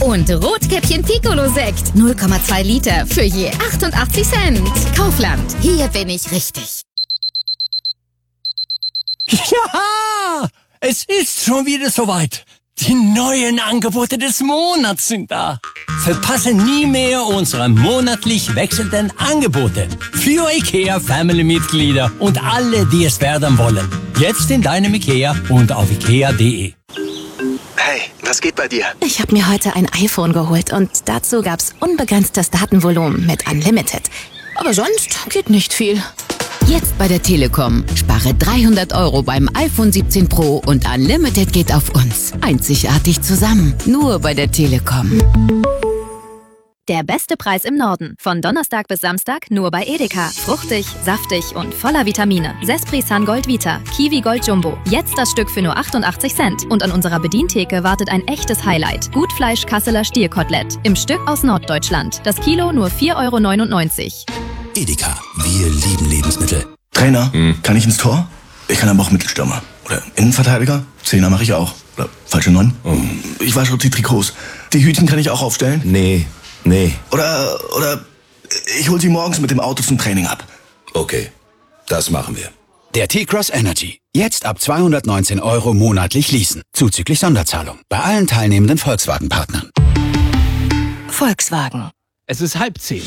Und Rotkäppchen Piccolo Sekt. 0,2 Liter für je 88 Cent. Kaufland. Hier bin ich richtig. Ja, es ist schon wieder soweit. Die neuen Angebote des Monats sind da. Verpasse nie mehr unsere monatlich wechselnden Angebote. Für IKEA-Family-Mitglieder und alle, die es werden wollen. Jetzt in deinem IKEA und auf ikea.de. Hey, was geht bei dir? Ich habe mir heute ein iPhone geholt und dazu gab's unbegrenztes Datenvolumen mit Unlimited. Aber sonst geht nicht viel. Jetzt bei der Telekom. Spare 300 € beim iPhone 17 Pro und Unlimited geht auf uns. Einzigartig zusammen. Nur bei der Telekom. Der beste Preis im Norden. Von Donnerstag bis Samstag nur bei Edeka. Fruchtig, saftig und voller Vitamine. Sespri Sun Gold Vita. Kiwi Gold Jumbo. Jetzt das Stück für nur 88 Cent. Und an unserer Bedientheke wartet ein echtes Highlight. Gutfleisch Kasseler Stierkotelett. Im Stück aus Norddeutschland. Das Kilo nur 4,99 €. Edeka, wir lieben Lebensmittel. Trainer, kann ich ins Tor? Ich kann aber auch Mittelstürmer. Oder Innenverteidiger? Zehner mache ich auch. Oder falsche 9? Ich wasche die Trikots. Die Hütchen kann ich auch aufstellen? Nee. Oder ich hol sie morgens mit dem Auto zum Training ab. Okay, das machen wir. Der T-Cross Energy. Jetzt ab 219 € monatlich leasen. Zuzüglich Sonderzahlung. Bei allen teilnehmenden Volkswagen-Partnern. Volkswagen. Es ist 9:30.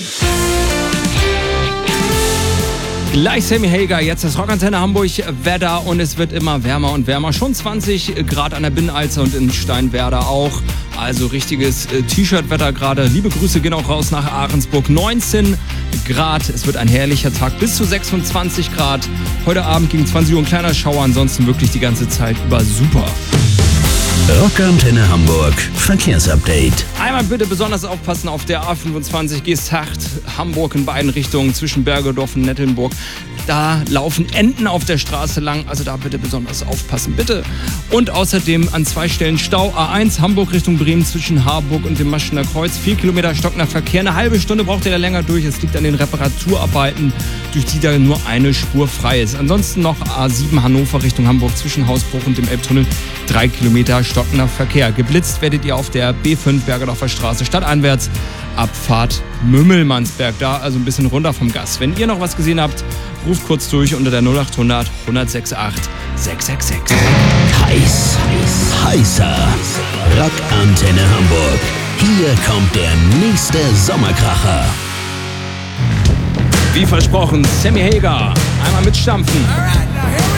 Gleich Sammy Hagar, jetzt das Rockantenne Hamburg Wetter und es wird immer wärmer und wärmer. Schon 20 Grad an der Binnenalster und in Steinwerder auch. Also richtiges T-Shirt-Wetter gerade. Liebe Grüße gehen auch raus nach Ahrensburg. 19 Grad, es wird ein herrlicher Tag. Bis zu 26 Grad. Heute Abend gegen 20 Uhr ein kleiner Schauer, ansonsten wirklich die ganze Zeit über super. Rockantenne Hamburg Verkehrsupdate. Einmal bitte besonders aufpassen auf der A25 Geesthacht Hamburg in beiden Richtungen zwischen Bergedorf und Nettelnburg. Da laufen Enten auf der Straße lang, also da bitte besonders aufpassen, bitte. Und außerdem an 2 Stellen Stau. A1 Hamburg Richtung Bremen zwischen Harburg und dem Maschener Kreuz. 4 Kilometer stockender Verkehr. Eine halbe Stunde braucht ihr da länger durch. Es liegt an den Reparaturarbeiten, durch die da nur eine Spur frei ist. Ansonsten noch A7 Hannover Richtung Hamburg zwischen Hausbruch und dem Elbtunnel. 3 Kilometer stockender Verkehr. Geblitzt werdet ihr auf der B5 Bergedorfer Straße stadteinwärts. Abfahrt Mümmelmannsberg. Da also ein bisschen runter vom Gas. Wenn ihr noch was gesehen habt, ruft kurz durch unter der 0800 168 666. Heißer Rockantenne Hamburg. Hier kommt der nächste Sommerkracher. Wie versprochen, Sammy Hagar. Einmal mitstampfen. Alright, now here we